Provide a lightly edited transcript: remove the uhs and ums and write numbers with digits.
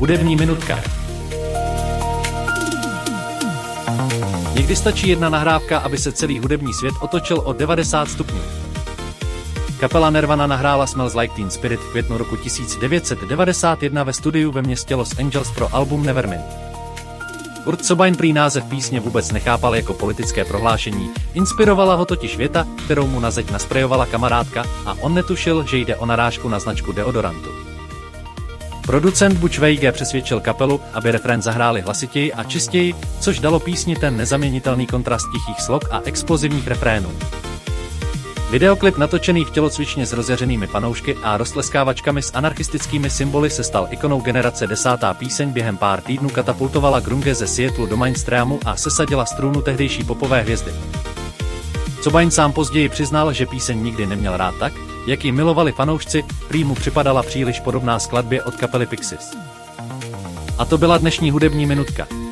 Hudební minutka. Někdy stačí jedna nahrávka, aby se celý hudební svět otočil o 90 stupňů. Kapela Nirvana nahrála Smells Like Teen Spirit v květnu roku 1991 ve studiu ve městě Los Angeles pro album Nevermind. Kurt Cobain prý název písně vůbec nechápal jako politické prohlášení, inspirovala ho totiž věta, kterou mu na zeď nasprejovala kamarádka, a on netušil, že jde o narážku na značku deodorantu. Producent Butch Vig přesvědčil kapelu, aby refrén zahráli hlasitěji a čistěji, což dalo písni ten nezaměnitelný kontrast tichých slov a explozivních refrénů. Videoklip natočený v tělocvičně s rozjařenými fanoušky a roztleskávačkami s anarchistickými symboly se stal ikonou generace. 10. píseň během pár týdnů katapultovala grunge ze Seattlu do mainstreamu a sesadila strunu tehdejší popové hvězdy. Cobain sám později přiznal, že píseň nikdy neměl rád tak, jak ji milovali fanoušci, prý mu připadala příliš podobná skladbě od kapely Pixies. A to byla dnešní hudební minutka.